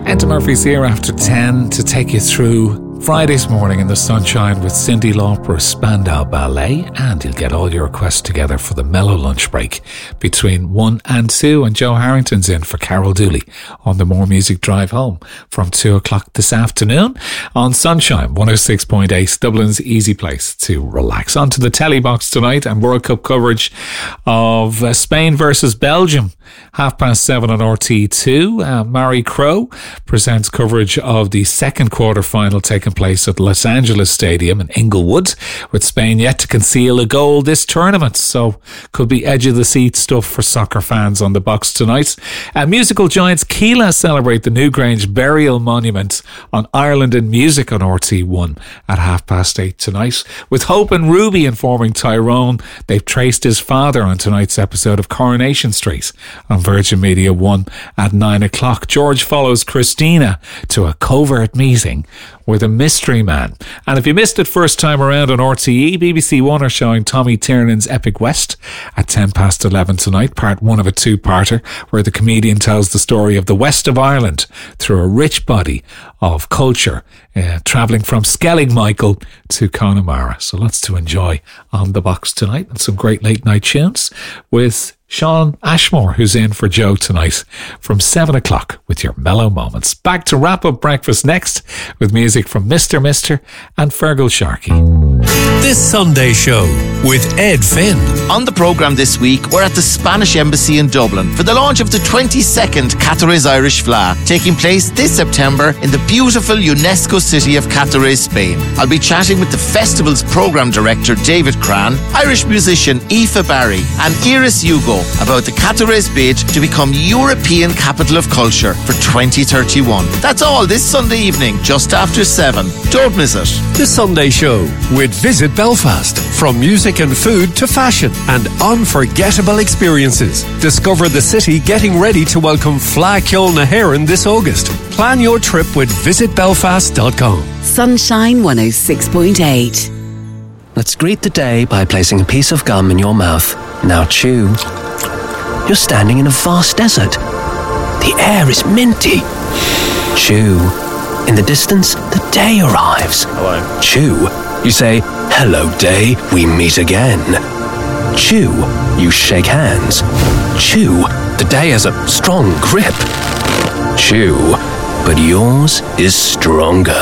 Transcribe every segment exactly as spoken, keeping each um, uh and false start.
Ed Murphy's here after ten to take you through Friday's Morning in the Sunshine with Cyndi Lauper's Spandau Ballet, and you'll get all your requests together for the mellow lunch break between one and two, and Joe Harrington's in for Carol Dooley on the More Music Drive Home from two o'clock this afternoon on Sunshine one oh six point eight, Dublin's easy place to relax. On to the telly box tonight and World Cup coverage of uh, Spain versus Belgium, half past seven on R T two. Uh, Mary Crowe presents coverage of the second quarter final taking place at Los Angeles Stadium in Inglewood, with Spain yet to conceal a goal this tournament, so could be edge of the seat stuff for soccer fans on the box tonight. Uh, musical giants Keela celebrate the Newgrange Burial Monument on Ireland in Music on R T one at half past eight tonight, with Hope and Ruby informing Tyrone they've traced his father on tonight's episode of Coronation Street on Virgin Media one at nine o'clock. George follows Christina to a covert meeting with a mystery man. And if you missed it first time around on R T E, B B C One are showing Tommy Tiernan's Epic West at ten past eleven tonight, part one of a two-parter, where the comedian tells the story of the west of Ireland through a rich body of culture, uh, travelling from Skellig Michael to Connemara. So lots to enjoy on the box tonight, and some great late night tunes with Sean Ashmore, who's in for Joe tonight from seven o'clock with your mellow moments. Back to wrap up breakfast next with music from Mister Mister and Fergal Sharkey. This Sunday show with Ed Finn. On the programme this week, we're at the Spanish Embassy in Dublin for the launch of the twenty-second Catarés Irish Fleadh, taking place this September in the beautiful UNESCO city of Catarés, Spain. I'll be chatting with the festival's programme director David Cran, Irish musician Aoife Barry and Iris Hugo about the Catarés bid to become European Capital of Culture for twenty thirty-one. That's all this Sunday evening, just after seven. Don't miss it. The Sunday show with Visit Belfast. From music and food to fashion and unforgettable experiences. Discover the city getting ready to welcome Fleadh Cheoil na hÉireann this August. Plan your trip with visit belfast dot com. Sunshine one oh six point eight. Let's greet the day by placing a piece of gum in your mouth. Now chew. You're standing in a vast desert. The air is minty. Chew. In the distance, the day arrives. Hello. Chew. You say, hello day, we meet again. Chew. You shake hands. Chew. The day has a strong grip. Chew. But yours is stronger.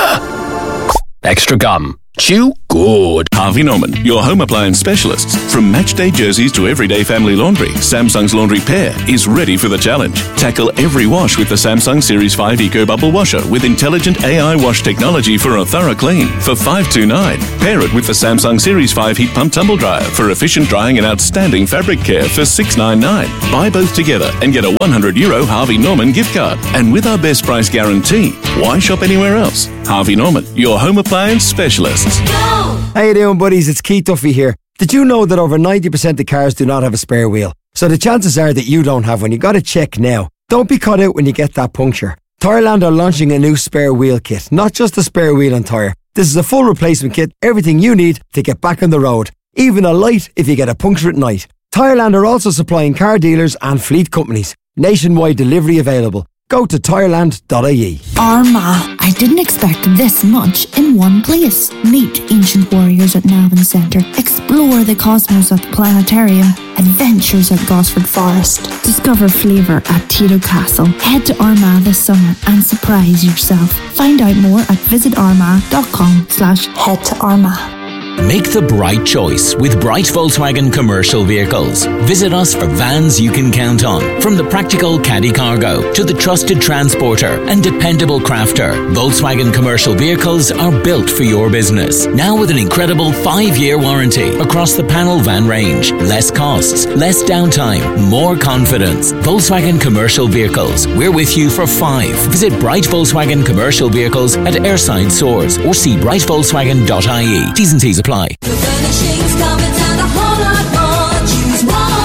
Extra gum. Chew good. Harvey Norman, your home appliance specialists. From matchday jerseys to everyday family laundry, Samsung's Laundry Pair is ready for the challenge. Tackle every wash with the Samsung Series five Eco Bubble Washer with intelligent A I wash technology for a thorough clean for five hundred twenty-nine dollars. Pair it with the Samsung Series five Heat Pump Tumble Dryer for efficient drying and outstanding fabric care for six hundred ninety-nine dollars. Buy both together and get a one hundred euro Harvey Norman gift card. And with our best price guarantee, why shop anywhere else? Harvey Norman, your home appliance specialists. How you doing, buddies? It's Keith Duffy here. Did you know that over ninety percent of cars do not have a spare wheel? So the chances are that you don't have one. You got to check now. Don't be caught out when you get that puncture. Tyreland are launching a new spare wheel kit. Not just a spare wheel and tyre. This is a full replacement kit. Everything you need to get back on the road. Even a light if you get a puncture at night. Tyreland are also supplying car dealers and fleet companies. Nationwide delivery available. Go to tyreland dot I E. Armagh. I didn't expect this much in one place. Meet ancient warriors at Navan Centre. Explore the cosmos at the planetarium. Adventures at Gosford Forest. Discover flavour at Tito Castle. Head to Armagh this summer and surprise yourself. Find out more at visit armagh dot com slash head to Armagh. Make the bright choice with Bright Volkswagen Commercial Vehicles. Visit us for vans you can count on. From the practical caddy cargo to the trusted transporter and dependable crafter, Volkswagen Commercial Vehicles are built for your business. Now with an incredible five-year warranty across the panel van range. Less costs, less downtime, more confidence. Volkswagen Commercial Vehicles. We're with you for five. Visit Bright Volkswagen Commercial Vehicles at Airside Stores or see bright volkswagen dot I E. T's and C's apply. The furnishing's coming down a whole lot more. Choose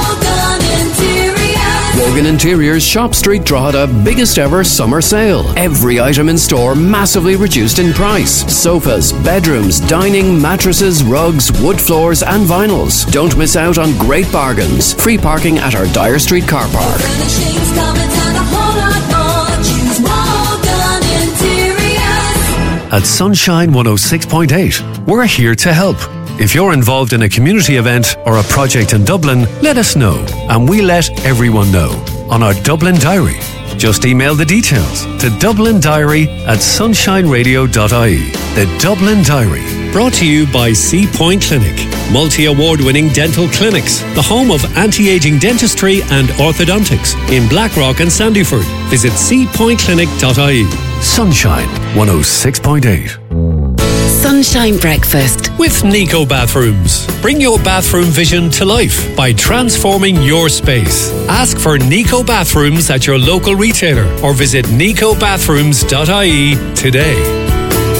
Wogan Interiors. Wogan Interiors Shop Street Drogheda biggest ever summer sale. Every item in store massively reduced in price. Sofas, bedrooms, dining, mattresses, rugs, wood floors and vinyls. Don't miss out on great bargains. Free parking at our Dyer Street car park. The furnishing's coming down a whole lot more. Choose Wogan at Sunshine one oh six point eight. We're here to help. If you're involved in a community event or a project in Dublin, let us know, and we let everyone know on our Dublin Diary. Just email the details to dublin diary at sunshine radio dot I E. The Dublin Diary. Brought to you by C Point Clinic, multi-award-winning dental clinics, the home of anti-aging dentistry and orthodontics in Blackrock and Sandyford. Visit c point clinic dot I E. Sunshine one oh six point eight. Sunshine Breakfast with Nico Bathrooms. Bring your bathroom vision to life by transforming your space. Ask for Nico Bathrooms at your local retailer or visit nico bathrooms dot I E today.